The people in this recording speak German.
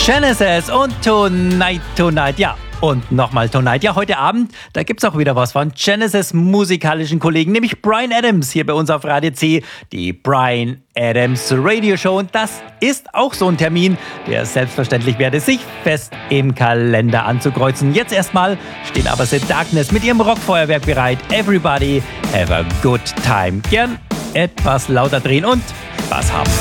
Genesis und Tonight, ja. Und nochmal Tonight. Ja, heute Abend, da gibt's auch wieder was von Genesis musikalischen Kollegen, nämlich Bryan Adams hier bei uns auf Radio C, die Bryan Adams Radio Show. Und das ist auch so ein Termin, der selbstverständlich werde, sich fest im Kalender anzukreuzen. Jetzt erstmal stehen aber Sid Darkness mit ihrem Rockfeuerwerk bereit. Everybody have a good time. Gern etwas lauter drehen und Spaß haben.